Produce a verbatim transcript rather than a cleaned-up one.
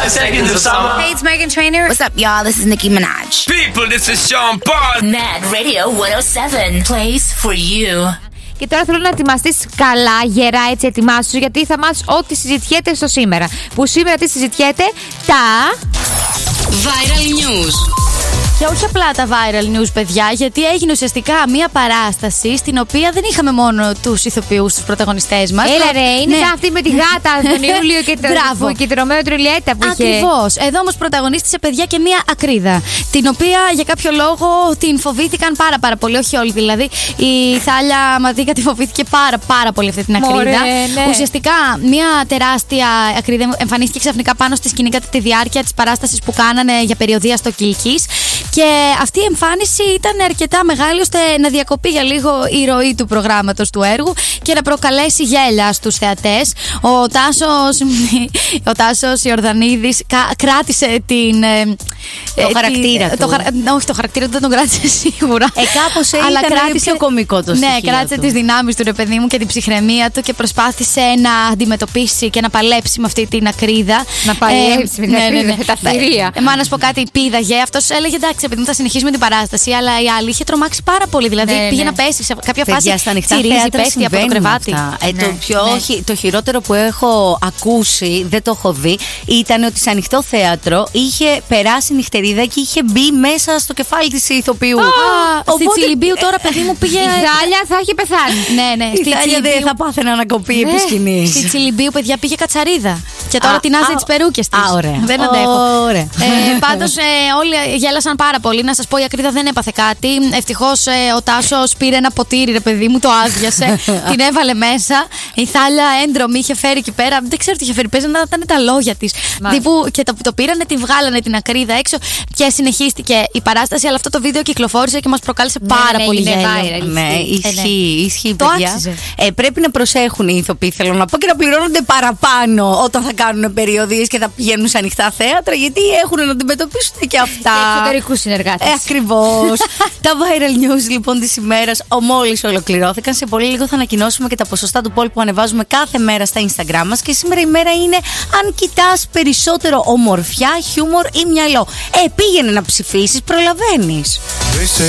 seconds of summer. Hey, it's Meghan Trainor. What's up, y'all? This is Nicki Minaj. People, this is Sean Paul. Mad Radio εκατόν επτά plays for you. Και τώρα θέλω να ετοιμαστείς καλά, γερά, έτσι ετοιμάσου, γιατί θα μάθεις ό,τι συζητιέται στο σήμερα. Που σήμερα τι συζητιέται? Τα Viral News. Και όχι απλά τα viral news, παιδιά, γιατί έγινε ουσιαστικά μια παράσταση στην οποία δεν είχαμε μόνο τους ηθοποιούς, τους πρωταγωνιστές μας. Έλα ρε, είναι ναι. αυτή με τη γάτα τον Ιούλιο και, το, και τη Ρωμαίο Τζουλιέτα που είχε. Ακριβώς. Εδώ όμως πρωταγωνίστησε, παιδιά, και μια ακρίδα, την οποία για κάποιο λόγο την φοβήθηκαν πάρα πάρα πολύ. Όχι όλοι δηλαδή. Η Θάλια Μαδίκα τη φοβήθηκε πάρα πάρα πολύ αυτή την ακρίδα. Μωρέ, ναι. Ουσιαστικά μια τεράστια ακρίδα εμφανίστηκε ξαφνικά πάνω στη σκηνή κατά τη διάρκεια της παράστασης που κάνανε για περιοδεία στο Κιλκής. Και αυτή η εμφάνιση ήταν αρκετά μεγάλη ώστε να διακοπεί για λίγο η ροή του προγράμματος του έργου και να προκαλέσει γέλια στους θεατές. Ο Τάσος, ο Τάσος Ιορδανίδης κράτησε την... Το ε, χαρακτήρα την, του. Το, όχι, το χαρακτήρα του δεν τον κράτησε σίγουρα. Ε, κάπως αλλά ήταν κράτησε, πιο κωμικό το στοιχείο. Ναι, κράτησε τις δυνάμεις του, ρε παιδί μου, και την ψυχραιμία του και προσπάθησε να αντιμετωπίσει και να παλέψει με αυτή την ακρίδα. Να παλέψει ε, με την ναι, ακρίδα, ναι, ναι. με τα θηρία. Ε, μα να σου πω κάτι, πήδαγε. Αυτός έλεγε εντάξει, επειδή θα συνεχίσουμε την παράσταση, αλλά η άλλη είχε τρομάξει πάρα πολύ. Δηλαδή ναι, πήγε ναι. να πέσει σε κάποια Παιδιά, φάση. Στα ανοιχτά τσιρίζει, θέατρα πέφτει από το κρεβάτι. Ε, ναι, το, πιο, ναι. όχι, το χειρότερο που έχω ακούσει, δεν το έχω δει, ήταν ότι σε ανοιχτό θέατρο είχε περάσει νυχτερίδα και είχε μπει μέσα στο κεφάλι της ηθοποιού. Α, στη Τσιλιμπίου τώρα, παιδί μου, πήγε. Η Θάλια θα έχει πεθάνει. Ναι, ναι. Η Θάλια δεν θα πάθαινε ανακοπή Ναι. επί σκηνής. Στη Τσιλιμπίου, παιδιά, πήγε κατσαρίδα. Και τώρα Α, τεινάζει α, τις περούκες της. Α, ωραία. Δεν αντέχω. Ωραία. Ε, πάντως ε, όλοι γέλασαν πάρα πολύ. Να σας πω, η ακρίδα δεν έπαθε κάτι. Ευτυχώς ε, ο Τάσος πήρε ένα ποτήρι, ρε παιδί μου, το άδειασε, την έβαλε μέσα. Η Θάλια έντρομη είχε φέρει εκεί πέρα. Δεν ξέρω τι είχε φέρει. Παίζει να ήταν τα λόγια της. Και το, το πήρανε, την βγάλανε την ακρίδα έξω και συνεχίστηκε η παράσταση. Αλλά αυτό το βίντεο κυκλοφόρησε και μας προκάλεσε Ναι, πάρα ναι, πολύ είναι γέλιο. viral. Ναι, ισχύει, ισχύει, Το παιδιά. άξιζε. Ε, πρέπει να προσέχουν οι ηθοποιοί, θέλω να πω, και να πληρώνονται παραπάνω όταν θα κάνουν περιοδίες και θα πηγαίνουν σε ανοιχτά θέατρα, γιατί έχουν να αντιμετωπίσουν και αυτά. Εξωτερικούς συνεργάτες. Ε, ακριβώς. Τα viral news λοιπόν της ημέρας μόλις ολοκληρώθηκαν. Σε πολύ λίγο θα ανακοινώσουμε και τα ποσοστά του poll που ανεβάζουμε κάθε μέρα στα Instagram μας. Και σήμερα η μέρα είναι αν κοιτάς περισσότερο ομορφιά, χιούμορ ή μυαλό. Ε, πήγαινε να ψηφίσεις, προλαβαίνεις.